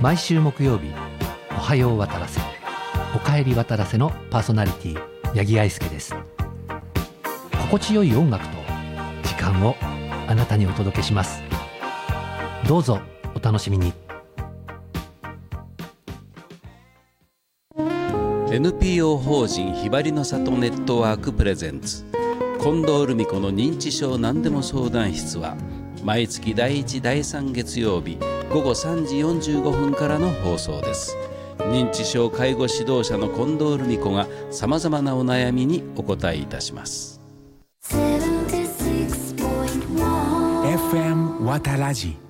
毎週木曜日、おはよう渡らせ、おかえり渡らせのパーソナリティ八木愛介です。心地よい音楽と時間をあなたにお届けします。どうぞお楽しみに。 NPO 法人ひばりの里ネットワークプレゼンツ近藤留美子の認知症なんでも相談室は、毎月第1第3月曜日午後3時45分からの放送です。認知症介護指導者の近藤留美子がさまざまなお悩みにお答えいたします。 FM わたらじ。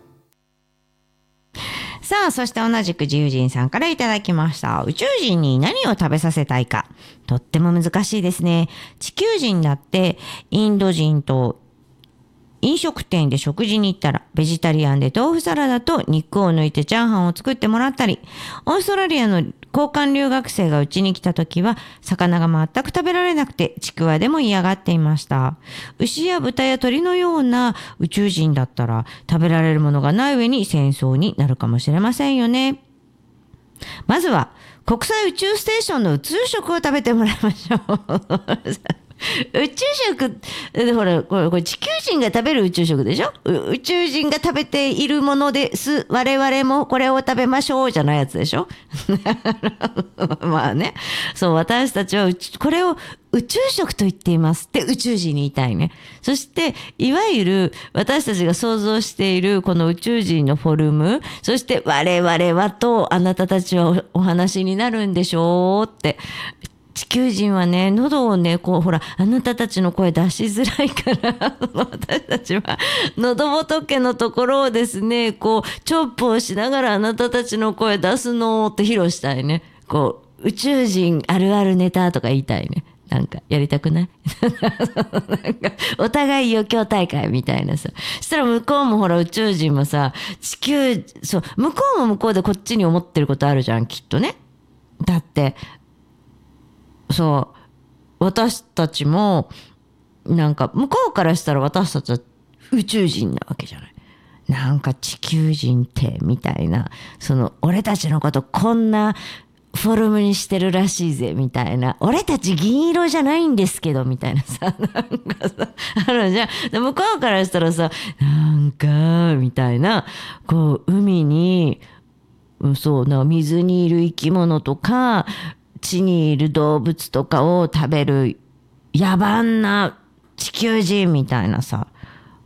さあ、そして同じく自由人さんからいただきました。宇宙人に何を食べさせたいか。とっても難しいですね。地球人だってインド人と飲食店で食事に行ったら、ベジタリアンで豆腐サラダと肉を抜いてチャーハンを作ってもらったり、オーストラリアの交換留学生がうちに来た時は、魚が全く食べられなくて、ちくわでも嫌がっていました。牛や豚や鳥のような宇宙人だったら、食べられるものがない上に戦争になるかもしれませんよね。まずは、国際宇宙ステーションの宇宙食を食べてもらいましょう。宇宙食、ほら、これ地球人が食べる宇宙食でしょ。宇宙人が食べているものです。我々もこれを食べましょうじゃないやつでしょ。まあね。そう、私たちはこれを宇宙食と言っていますって宇宙人に言いたいね。そして、いわゆる私たちが想像しているこの宇宙人のフォルム、そして我々はとあなたたちはお話になるんでしょうって。地球人はね、喉をね、こう、ほら、あなたたちの声出しづらいから、私たちは、喉仏のところをですね、こう、チョップをしながらあなたたちの声出すのって披露したいね。こう、宇宙人あるあるネタとか言いたいね。なんか、やりたくない？なんか、お互い余興大会みたいなさ。そしたら向こうもほら、宇宙人もさ、地球、そう、向こうも向こうでこっちに思ってることあるじゃん、きっとね。だって、そう、私たちもなんか向こうからしたら私たちは宇宙人なわけじゃない。なんか地球人ってみたいな、その俺たちのことこんなフォルムにしてるらしいぜみたいな、俺たち銀色じゃないんですけどみたいなさ、なんかさあるじゃん。向こうからしたらさ、なんかみたいな、こう海にそうな、水にいる生き物とか地にいる動物とかを食べる野蛮な地球人みたいなさ、